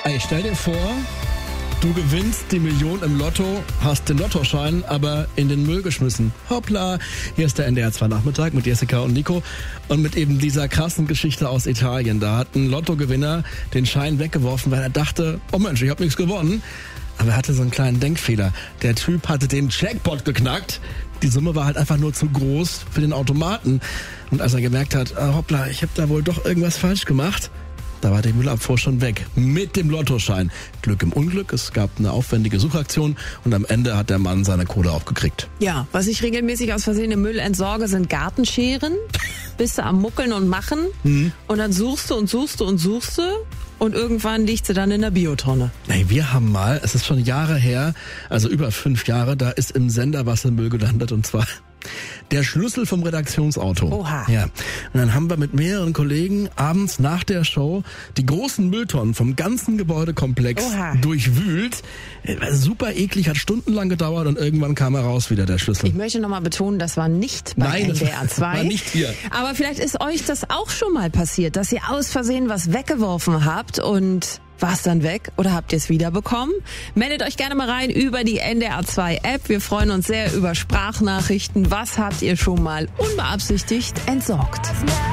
Ey, stell dir vor, du gewinnst die Million im Lotto, hast den Lottoschein aber in den Müll geschmissen. Hoppla, hier ist der NDR 2 Nachmittag mit Jessica und Nico und mit eben dieser krassen Geschichte aus Italien. Da hat ein Lottogewinner den Schein weggeworfen, weil er dachte, oh Mensch, ich habe nichts gewonnen. Aber er hatte so einen kleinen Denkfehler. Der Typ hatte den Jackpot geknackt. Die Summe war halt einfach nur zu groß für den Automaten. Und als er gemerkt hat, hoppla, ich habe da wohl doch irgendwas falsch gemacht, da war der Müllabfuhr schon weg. Mit dem Lottoschein. Glück im Unglück. Es gab eine aufwendige Suchaktion und am Ende hat der Mann seine Kohle auch gekriegt. Ja, was ich regelmäßig aus Versehen im Müll entsorge, sind Gartenscheren. Bist du am Muckeln und Machen und dann suchst du und irgendwann liegt sie dann in der Biotonne. Hey, wir haben mal, es ist schon Jahre her, also über 5 Jahre, da ist im Sender was im Müll gelandet und zwar der Schlüssel vom Redaktionsauto. Oha. Ja. Und dann haben wir mit mehreren Kollegen abends nach der Show die großen Mülltonnen vom ganzen Gebäudekomplex durchwühlt. War super eklig, hat stundenlang gedauert und irgendwann kam heraus wieder der Schlüssel. Ich möchte nochmal betonen, das war nicht bei NDR 2. War nicht hier. Aber vielleicht ist euch das auch schon mal passiert, dass ihr aus Versehen was weggeworfen habt und war es dann weg oder habt ihr es wiederbekommen? Meldet euch gerne mal rein über die NDR 2 App. Wir freuen uns sehr über Sprachnachrichten. Was habt ihr schon mal unbeabsichtigt entsorgt?